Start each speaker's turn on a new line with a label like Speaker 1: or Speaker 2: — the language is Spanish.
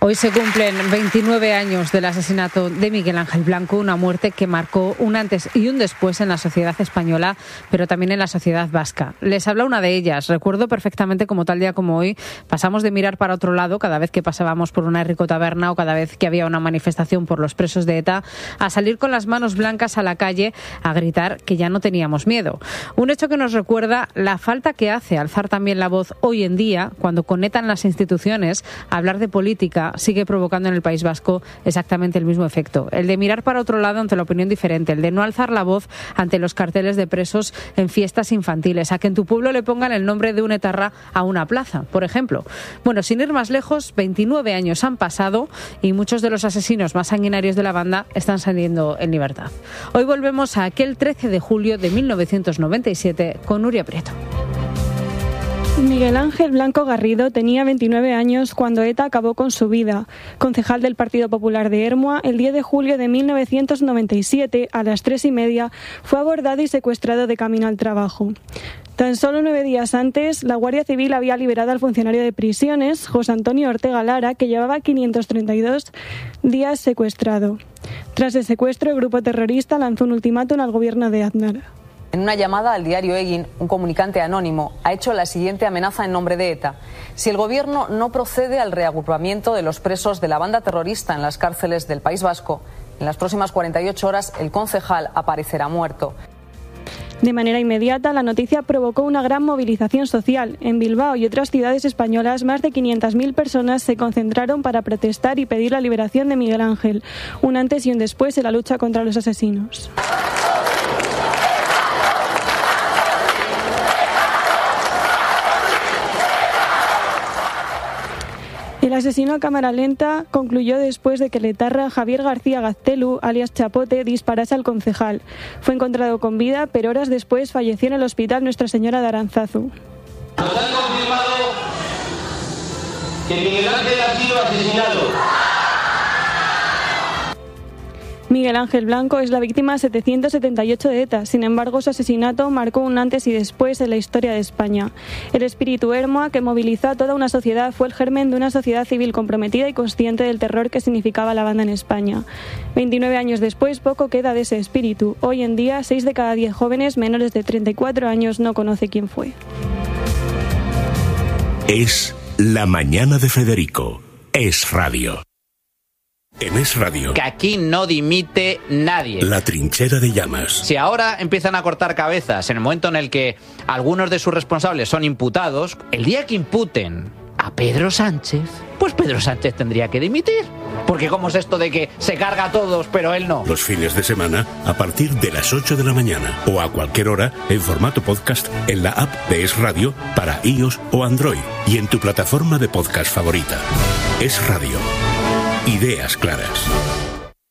Speaker 1: Hoy se cumplen 29 años del asesinato de Miguel Ángel Blanco, una muerte que marcó un antes y un después en la sociedad española, pero también en la sociedad vasca. Les habla una de ellas. Recuerdo perfectamente cómo tal día como hoy pasamos de mirar para otro lado cada vez que pasábamos por una ricotaberna o cada vez que había una manifestación por los presos de ETA, a salir con las manos blancas a la calle a gritar que ya no teníamos miedo. Un hecho que nos recuerda la falta que hace alzar también la voz hoy en día, cuando con ETA en las instituciones, hablar de política sigue provocando en el País Vasco exactamente el mismo efecto. El de mirar para otro lado ante la opinión diferente, el de no alzar la voz ante los carteles de presos en fiestas infantiles, a que en tu pueblo le pongan el nombre de un etarra a una plaza, por ejemplo. Bueno, sin ir más lejos, 29 años han pasado y muchos de los asesinos más sanguinarios de la banda están saliendo en libertad. Hoy volvemos a aquel 13 de julio de 1997 con Nuria Prieto.
Speaker 2: Miguel Ángel Blanco Garrido tenía 29 años cuando ETA acabó con su vida. Concejal del Partido Popular de Ermua, el 10 de julio de 1997, a las 3:30, fue abordado y secuestrado de camino al trabajo. Tan solo 9 días antes, la Guardia Civil había liberado al funcionario de prisiones, José Antonio Ortega Lara, que llevaba 532 días secuestrado. Tras el secuestro, el grupo terrorista lanzó un ultimátum al gobierno de Aznar.
Speaker 3: En una llamada al diario Egin, un comunicante anónimo ha hecho la siguiente amenaza en nombre de ETA. Si el gobierno no procede al reagrupamiento de los presos de la banda terrorista en las cárceles del País Vasco, en las próximas 48 horas el concejal aparecerá muerto.
Speaker 2: De manera inmediata, la noticia provocó una gran movilización social. En Bilbao y otras ciudades españolas, más de 500.000 personas se concentraron para protestar y pedir la liberación de Miguel Ángel, un antes y un después en la lucha contra los asesinos. El asesino a cámara lenta concluyó después de que el etarra Javier García Gaztelu, alias Chapote, disparase al concejal. Fue encontrado con vida, pero horas después falleció en el hospital Nuestra Señora de Arantzazu.
Speaker 4: Nos han confirmado que Miguel Ángel ha sido asesinado.
Speaker 2: Miguel Ángel Blanco es la víctima 778 de ETA. Sin embargo, su asesinato marcó un antes y después en la historia de España. El espíritu Ermua, que movilizó a toda una sociedad, fue el germen de una sociedad civil comprometida y consciente del terror que significaba la banda en España. 29 años después, poco queda de ese espíritu. Hoy en día, 6 de cada 10 jóvenes menores de 34 años no conoce quién fue.
Speaker 5: Es la mañana de Federico. Es radio. En Es Radio.
Speaker 6: Que aquí no dimite nadie.
Speaker 5: La trinchera de llamas.
Speaker 6: Si ahora empiezan a cortar cabezas en el momento en el que algunos de sus responsables son imputados, el día que imputen a Pedro Sánchez, pues Pedro Sánchez tendría que dimitir. Porque ¿cómo es esto de que se carga a todos, pero él no?
Speaker 5: Los fines de semana, a partir de las 8 de la mañana o a cualquier hora, en formato podcast, en la app de Es Radio para iOS o Android y en tu plataforma de podcast favorita. Es Radio. Ideas claras.